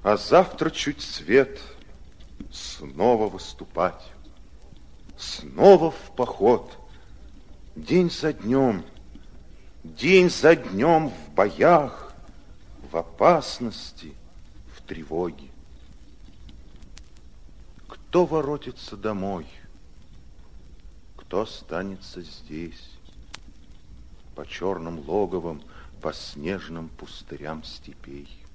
А завтра чуть свет снова выступать, снова в поход, день за днем в боях, в опасности, в тревоге. Кто воротится домой, кто останется здесь, по черным логовам, по снежным пустырям степей?